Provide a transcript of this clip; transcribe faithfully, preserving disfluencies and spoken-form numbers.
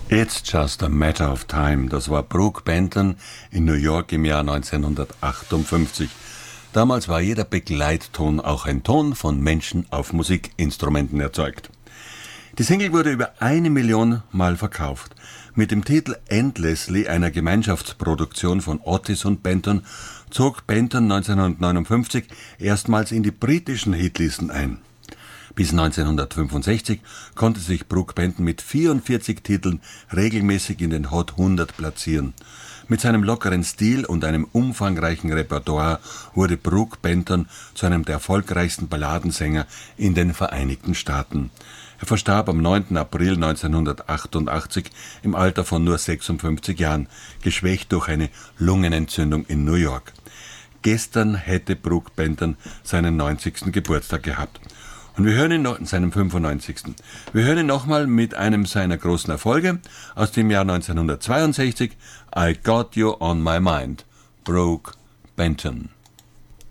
It's Just a Matter of Time. Das war Brook Benton in New York im Jahr neunzehnhundertachtundfünfzig. Damals war jeder Begleitton auch ein Ton von Menschen auf Musikinstrumenten erzeugt. Die Single wurde über eine Million Mal verkauft. Mit dem Titel Endlessly, einer Gemeinschaftsproduktion von Otis und Benton, zog Benton neunzehnhundertneunundfünfzig erstmals in die britischen Hitlisten ein. Bis neunzehnhundertfünfundsechzig konnte sich Brook Benton mit vierundvierzig Titeln regelmäßig in den Hot hundert platzieren. Mit seinem lockeren Stil und einem umfangreichen Repertoire wurde Brook Benton zu einem der erfolgreichsten Balladensänger in den Vereinigten Staaten. Er verstarb am neunten April neunzehnhundertachtundachtzig im Alter von nur sechsundfünfzig Jahren, geschwächt durch eine Lungenentzündung in New York. Gestern hätte Brook Benton seinen neunzigsten Geburtstag gehabt. Und wir hören ihn noch in seinem fünfundneunzigsten Wir hören ihn nochmal mit einem seiner großen Erfolge aus dem Jahr neunzehnhundertzweiundsechzig, I Got You on My Mind, Brook Benton.